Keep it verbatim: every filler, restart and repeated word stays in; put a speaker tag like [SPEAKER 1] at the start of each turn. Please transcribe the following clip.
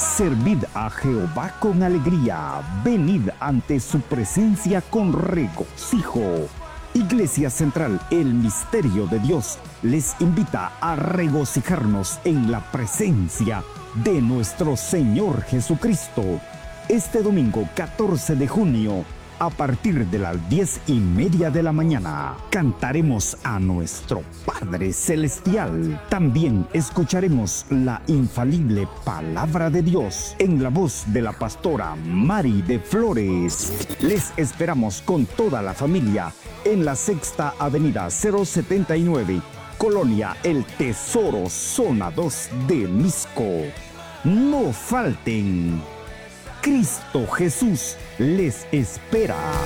[SPEAKER 1] Servid a Jehová con alegría, venid ante su presencia con regocijo. Iglesia Central, el misterio de Dios, les invita a regocijarnos en la presencia de nuestro Señor Jesucristo. Este domingo catorce de junio, a partir de las diez y media de la mañana, cantaremos a nuestro Padre Celestial. También escucharemos la infalible palabra de Dios en la voz de la pastora Mari de Flores. Les esperamos con toda la familia en la Sexta Avenida cero setenta y nueve, Colonia El Tesoro, Zona dos de Misco. No falten. Cristo Jesús les espera.